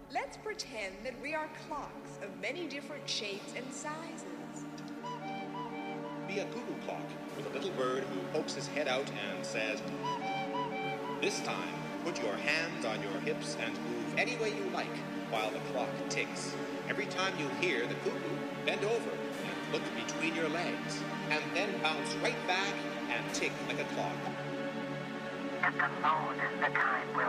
Let's pretend that we are clocks of many different shapes and sizes. Be a cuckoo clock with a little bird who pokes his head out and says, "This time, put your hands on your hips and move any way you like while the clock ticks. Every time you hear the cuckoo, bend over and look between your legs, and then bounce right back and tick like a clock." If the phone, the time will